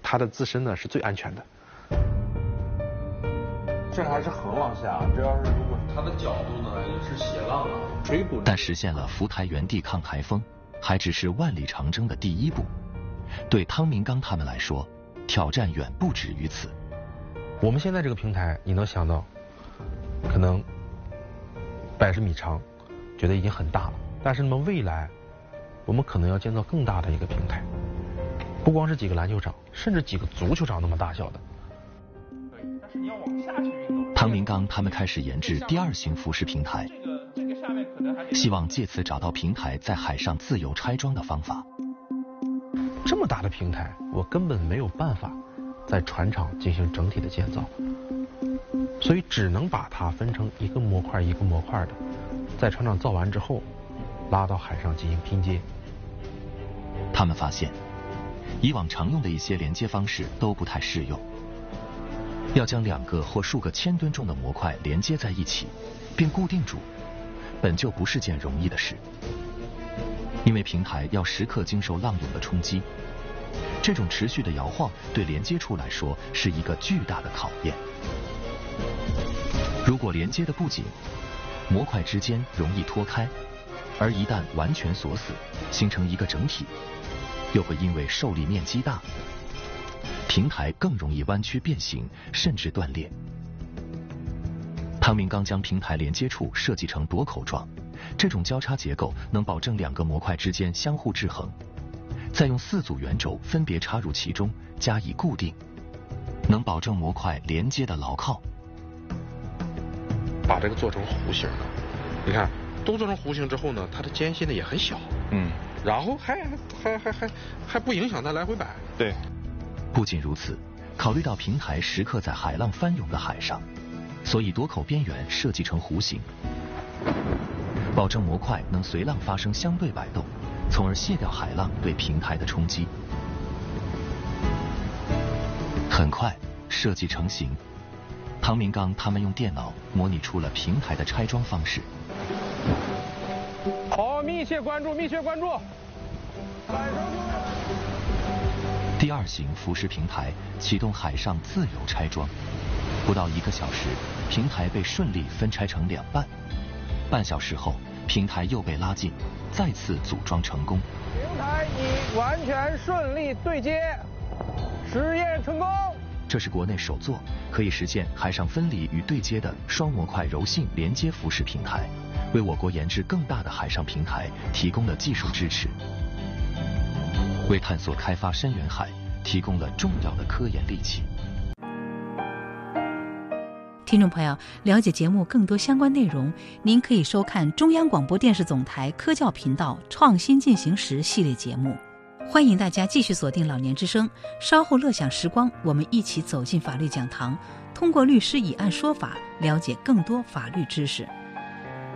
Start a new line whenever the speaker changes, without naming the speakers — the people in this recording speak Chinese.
它的自身呢是最安全的。
这还是横往下，这要是如果它的角度呢也是斜浪啊，水谷。
但实现了浮台原地抗台风，还只是万里长征的第一步。对汤明刚他们来说，挑战远不止于此。
我们现在这个平台，你能想到，可能80米长，觉得已经很大了。但是那么未来，我们可能要建造更大的一个平台，不光是几个篮球场，甚至几个足球场那么大小的。
但是你要往下去运动。
汤明刚他们开始研制第2型浮式平台，
这个下面可能还
希望借此找到平台在海上自由拆装的方法。
这么大的平台，我根本没有办法在船厂进行整体的建造，所以只能把它分成一个模块一个模块的，在船厂造完之后，拉到海上进行拼接。
他们发现，以往常用的一些连接方式都不太适用。要将2个或数个千吨重的模块连接在一起，并固定住，本就不是件容易的事。因为平台要时刻经受浪涌的冲击，这种持续的摇晃对连接处来说是一个巨大的考验。如果连接的不紧，模块之间容易脱开，而一旦完全锁死，形成一个整体，又会因为受力面积大，平台更容易弯曲变形，甚至断裂。汤明刚将平台连接处设计成夺口状，这种交叉结构能保证2个模块之间相互制衡，再用4组圆轴分别插入其中加以固定，能保证模块连接的牢靠。
把这个做成弧形的，你看都做成弧形之后呢，它的间隙呢也很小，然后还不影响它来回摆。
对。
不仅如此，考虑到平台时刻在海浪翻涌的海上，所以夺口边缘设计成弧形，保证模块能随浪发生相对摆动，从而卸掉海浪对平台的冲击。很快，设计成型。汤明刚他们用电脑模拟出了平台的拆装方式。
好，密切关注，密切关注。
第2型浮式平台启动海上自由拆装，不到1个小时，平台被顺利分拆成2半。半小时后，平台又被拉进，再次组装成功。
平台已完全顺利对接，实验成功。
这是国内首座可以实现海上分离与对接的双模块柔性连接浮式平台，为我国研制更大的海上平台提供了技术支持，为探索开发深远海提供了重要的科研利器。
听众朋友，了解节目更多相关内容，您可以收看中央广播电视总台科教频道创新进行时系列节目。欢迎大家继续锁定老年之声，稍后乐享时光，我们一起走进法律讲堂，通过律师以案说法，了解更多法律知识。